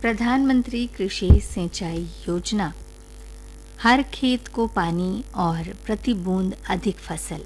प्रधानमंत्री कृषि सिंचाई योजना हर खेत को पानी और प्रति बूंद अधिक फसल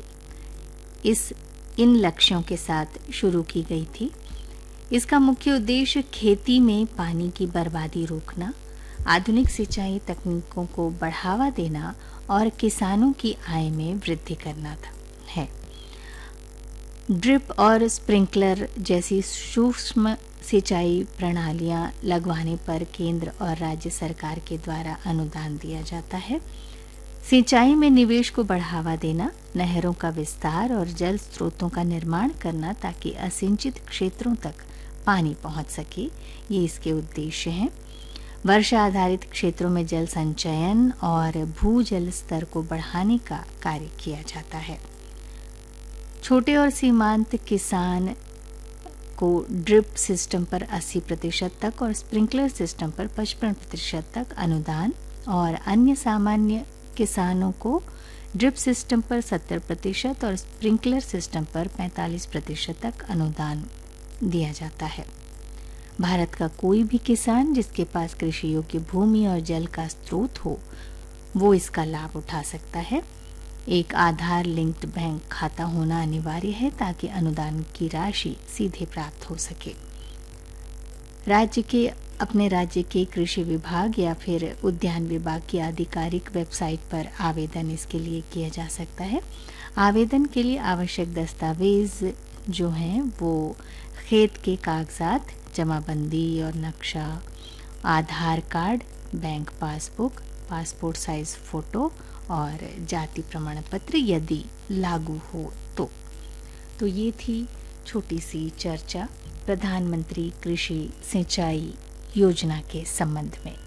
इन लक्ष्यों के साथ शुरू की गई थी। इसका मुख्य उद्देश्य खेती में पानी की बर्बादी रोकना, आधुनिक सिंचाई तकनीकों को बढ़ावा देना और किसानों की आय में वृद्धि करना है। ड्रिप और स्प्रिंकलर जैसी सूक्ष्म सिंचाई प्रणालियां लगवाने पर केंद्र और राज्य सरकार के द्वारा अनुदान दिया जाता है। सिंचाई में निवेश को बढ़ावा देना, नहरों का विस्तार और जल स्रोतों का निर्माण करना ताकि असिंचित क्षेत्रों तक पानी पहुंच सके, ये इसके उद्देश्य हैं। वर्षा आधारित क्षेत्रों में जल संचयन और भूजल स्तर को बढ़ाने का कार्य किया जाता है। छोटे और सीमांत किसान को ड्रिप सिस्टम पर 80% तक और स्प्रिंकलर सिस्टम पर 55% तक अनुदान और अन्य सामान्य किसानों को ड्रिप सिस्टम पर 70% और स्प्रिंकलर सिस्टम पर 45% तक अनुदान दिया जाता है। भारत का कोई भी किसान जिसके पास कृषि योग्य भूमि और जल का स्रोत हो, वो इसका लाभ उठा सकता है। एक आधार लिंक्ड बैंक खाता होना अनिवार्य है ताकि अनुदान की राशि सीधे प्राप्त हो सके। अपने राज्य के कृषि विभाग या फिर उद्यान विभाग की आधिकारिक वेबसाइट पर आवेदन इसके लिए किया जा सकता है। आवेदन के लिए आवश्यक दस्तावेज जो हैं वो खेत के कागजात, जमाबंदी और नक्शा, आधार card, bank passbook, passport size photo और जाति प्रमाण पत्र यदि लागू हो तो ये थी छोटी सी चर्चा प्रधानमंत्री कृषि सिंचाई योजना के संबंध में।